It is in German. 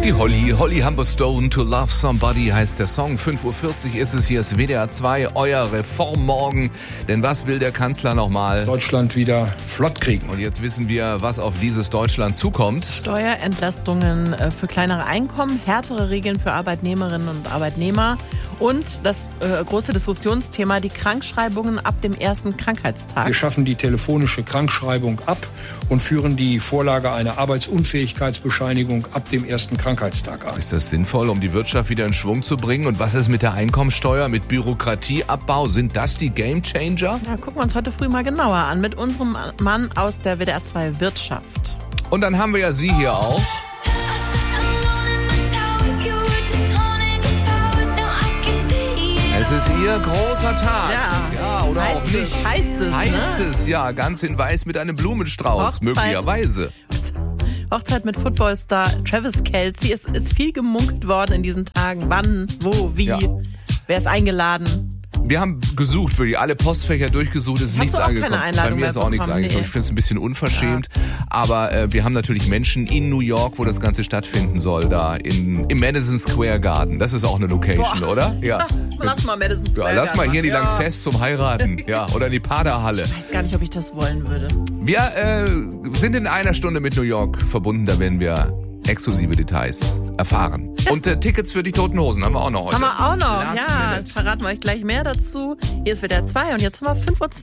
Die Holly Humberstone, To Love Somebody heißt der Song. 5:40 Uhr ist es, hier ist WDR 2, euer Reformmorgen. Denn was will der Kanzler nochmal? Deutschland wieder flott kriegen. Und jetzt wissen wir, was auf dieses Deutschland zukommt. Steuerentlastungen für kleinere Einkommen, härtere Regeln für Arbeitnehmerinnen und Arbeitnehmer und das große Diskussionsthema, die Krankschreibungen ab dem ersten Krankheitstag. Wir schaffen die telefonische Krankschreibung ab und führen die Vorlage einer Arbeitsunfähigkeitsbescheinigung ab dem ersten Krankheitstag ein. Ist das sinnvoll, um die Wirtschaft wieder in Schwung zu bringen? Und was ist mit der Einkommensteuer, mit Bürokratieabbau? Sind das die Gamechanger? Ja, gucken wir uns heute früh mal genauer an mit unserem Mann aus der WDR 2 Wirtschaft. Und dann haben wir ja Sie hier auch. Es ist Ihr großer Tag. Ja, oder auch nicht. Heißt es, ja. Ganz in weiß mit einem Blumenstrauß, möglicherweise. Hochzeit mit Footballstar Travis Kelce. Es ist viel gemunkelt worden in diesen Tagen. Wann, wo, wie, wer ist eingeladen? Wir haben gesucht, wirklich alle Postfächer durchgesucht, ist nichts angekommen. Bei mir ist auch nichts angekommen. Ich finde es ein bisschen unverschämt. Ja. Aber wir haben natürlich Menschen in New York, wo das Ganze stattfinden soll, da im Madison Square Garden. Das ist auch eine Location, oder? Ja. Lass mal Madison Square Garden. Lass mal hier in die Lanxess zum Heiraten. Ja, oder in die Paderhalle. Ich weiß gar nicht, ob ich das wollen würde. Wir sind in einer Stunde mit New York verbunden, da werden wir exklusive Details erfahren. Und Tickets für die Toten Hosen haben wir auch noch heute. Verraten wir euch gleich mehr dazu. Hier ist WDR 2 und jetzt haben wir 5:20 Uhr.